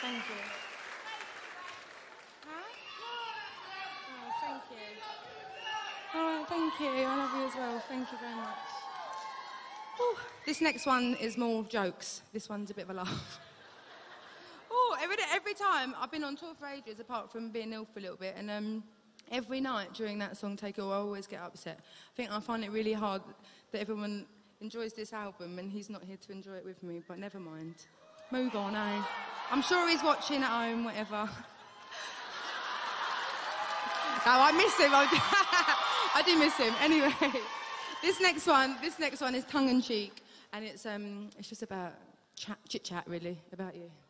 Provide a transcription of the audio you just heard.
thank you. Huh? Oh, thank you. Oh, thank you. I love you as well. Thank you very much. Ooh, this next one is more jokes. This one's a bit of a laugh. Oh, every time I've been on tour for ages, apart from being ill for a little bit, and every night during that song Take It All, I always get upset. I think I find it really hard that everyone enjoys this album and he's not here to enjoy it with me, but never mind. Move on, eh? I'm sure he's watching at home, whatever. No, I miss him. I do miss him. Anyway, this next one is tongue in cheek, and it's just about chit chat really about you.